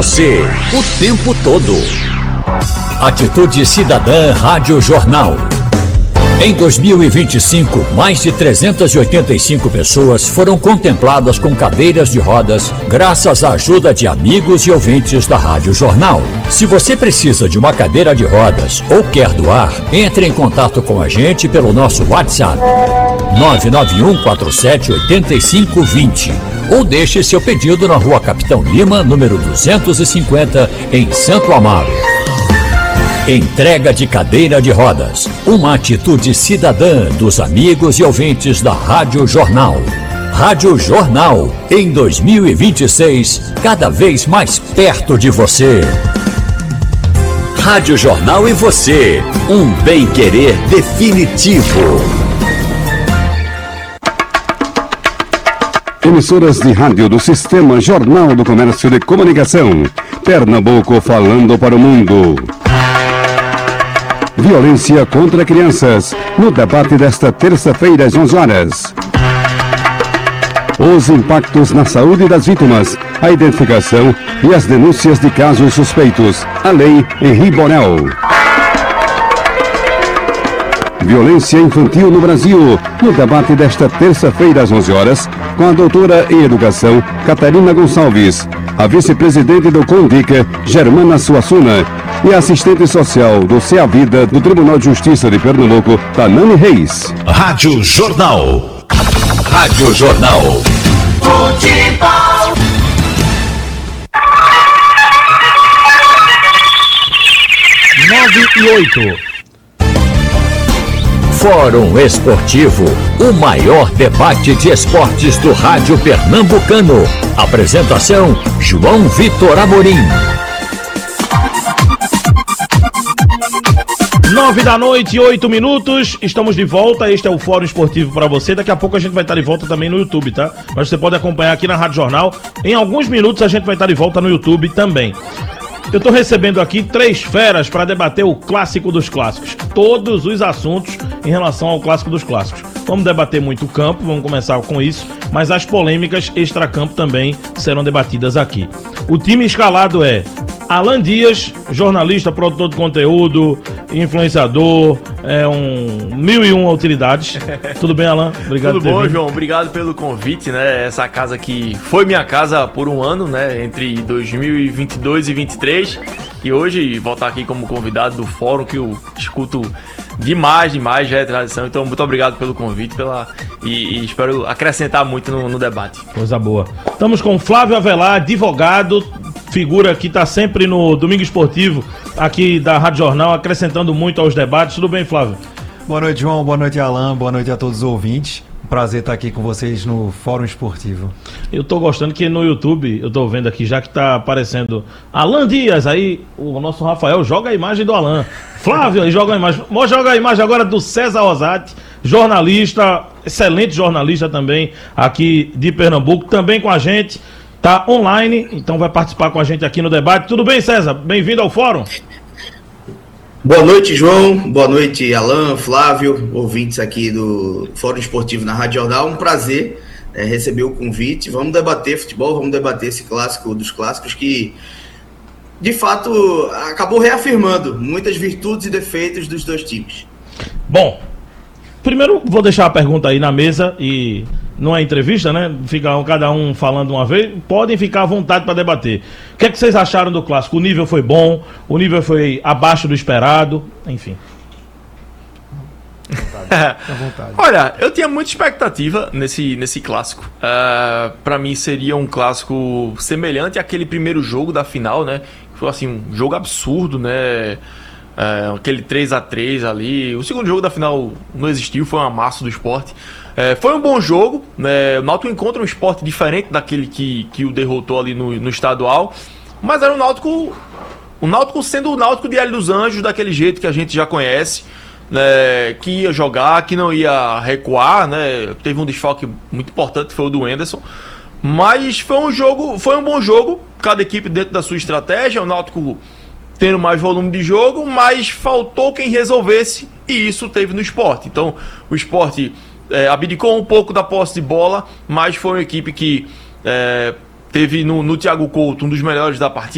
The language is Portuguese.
você, o tempo todo. Atitude Cidadã Rádio Jornal. Em 2025, mais de 385 pessoas foram contempladas com cadeiras de rodas graças à ajuda de amigos e ouvintes da Rádio Jornal. Se você precisa de uma cadeira de rodas ou quer doar, entre em contato com a gente pelo nosso WhatsApp 991478520 ou deixe seu pedido na Rua Capitão Lima, número 250, em Santo Amaro. Entrega de cadeira de rodas, uma atitude cidadã dos amigos e ouvintes da Rádio Jornal. Rádio Jornal, em 2026, cada vez mais perto de você. Rádio Jornal e você, um bem-querer definitivo. Emissoras de rádio do Sistema Jornal do Comércio de Comunicação. Pernambuco falando para o mundo. Violência contra crianças, no debate desta terça-feira às 11 horas. Os impactos na saúde das vítimas, a identificação e as denúncias de casos suspeitos. A lei Henri Borel. Violência infantil no Brasil, no debate desta terça-feira às 11 horas, com a doutora em Educação, Catarina Gonçalves, a vice-presidente do CONDICA, Germana Suassuna, e a assistente social do CEA Vida do Tribunal de Justiça de Pernambuco, Tanane Reis. Rádio Jornal. Rádio Jornal. Futebol. Nove e 8. Fórum Esportivo, o maior debate de esportes do rádio pernambucano. Apresentação, João Vitor Amorim. 9 da noite, 8 minutos, estamos de volta, este é o Fórum Esportivo para você, daqui a pouco a gente vai estar de volta também no YouTube, tá? Mas você pode acompanhar aqui na Rádio Jornal, em alguns minutos a gente vai estar de volta no YouTube também. Eu estou recebendo aqui 3 feras para debater o clássico dos clássicos, todos os assuntos em relação ao clássico dos clássicos. Vamos debater muito o campo, vamos começar com isso, mas as polêmicas extracampo também serão debatidas aqui. O time escalado é Alan Dias, jornalista, produtor de conteúdo, influenciador, é um 1001 utilidades. Tudo bem, Alan? Obrigado por ter Tudo bom, vindo. João? Obrigado pelo convite, né? Essa casa que foi minha casa por um ano, né? Entre 2022 e 2023. E hoje voltar aqui como convidado do fórum, que eu escuto demais, já é tradição. Então, muito obrigado pelo convite e espero acrescentar muito no debate. Coisa boa. Estamos com Flávio Avelar, advogado, figura que está sempre no Domingo Esportivo, aqui da Rádio Jornal, acrescentando muito aos debates. Tudo bem, Flávio? Boa noite, João. Boa noite, Alan. Boa noite a todos os ouvintes. Um prazer estar aqui com vocês no Fórum Esportivo. Eu tô gostando que no YouTube, eu tô vendo aqui, já que tá aparecendo Alan Dias, aí o nosso Rafael joga a imagem do Alan. Flávio, aí joga a imagem. Joga a imagem agora do César Rosati, jornalista, excelente jornalista também, aqui de Pernambuco, também com a gente. Tá online, então vai participar com a gente aqui no debate. Tudo bem, César? Bem-vindo ao Fórum. Boa noite, João. Boa noite, Alan, Flávio, ouvintes aqui do Fórum Esportivo na Rádio Jornal. Um prazer receber o convite. Vamos debater futebol, vamos debater esse clássico dos clássicos que, de fato, acabou reafirmando muitas virtudes e defeitos dos dois times. Bom, primeiro vou deixar a pergunta aí na mesa e não é entrevista, né? Fica cada um falando uma vez. Podem ficar à vontade para debater. O que é que vocês acharam do clássico? O nível foi bom? O nível foi abaixo do esperado? Enfim. À vontade. Olha, eu tinha muita expectativa nesse clássico. Pra mim seria um clássico semelhante àquele primeiro jogo da final, né? Foi assim, um jogo absurdo, né? Aquele 3-3 ali. O segundo jogo da final não existiu, foi um amasso do Sport. Foi um bom jogo, né? O Náutico encontra um Sport diferente daquele que o derrotou ali no estadual, mas era o Náutico sendo o Náutico de Hélio dos Anjos, daquele jeito que a gente já conhece, né? Que ia jogar, que não ia recuar, né? Teve um desfalque muito importante, que foi o do Anderson, mas foi um bom jogo, cada equipe dentro da sua estratégia, o Náutico tendo mais volume de jogo, mas faltou quem resolvesse, e isso teve no Sport. Então o Sport abdicou um pouco da posse de bola, mas foi uma equipe que teve no Thiago Couto um dos melhores da partida.